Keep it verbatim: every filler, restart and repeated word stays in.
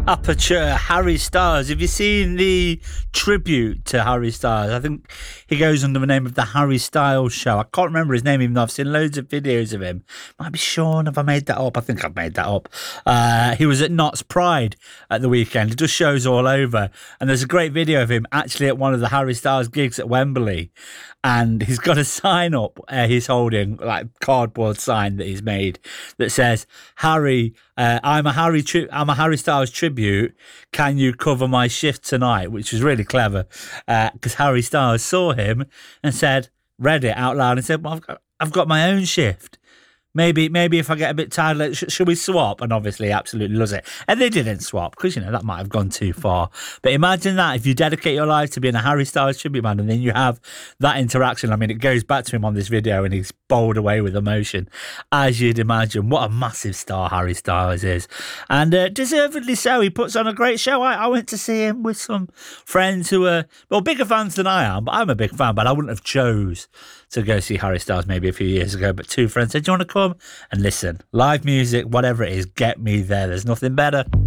Aperture, Harry Styles. Have you seen the tribute to Harry Styles? I think he goes under the name of the Harry Styles Show. I can't remember his name, even though I've seen loads of videos of him. Might be Sean, have I made that up? I think I've made that up. Uh, he was at Knott's Pride at the weekend. He does shows all over. And there's a great video of him actually at one of the Harry Styles gigs at Wembley. And he's got a sign up uh, he's holding, like cardboard sign that he's made that says, Harry, uh, I'm a Harry tri- I'm a Harry Styles tribute. Can you cover my shift tonight? Which was really clever because uh, Harry Styles saw him and said, read it out loud and said, well, I've got, I've got my own shift. Maybe maybe if I get a bit tired, like, sh- should we swap? And obviously, he absolutely loves it. And they didn't swap because, you know, that might have gone too far. But imagine that if you dedicate your life to being a Harry Styles tribute band and then you have that interaction. I mean, it goes back to him on this video and he's bowled away with emotion, as you'd imagine. What a massive star Harry Styles is. And uh, deservedly so. He puts on a great show. I, I went to see him with some friends who are, well, bigger fans than I am. But I'm a big fan, but I wouldn't have chose to go see Harry Styles maybe a few years ago, but two friends said, do you want to come and listen? Live music, whatever it is, get me there. There's nothing better.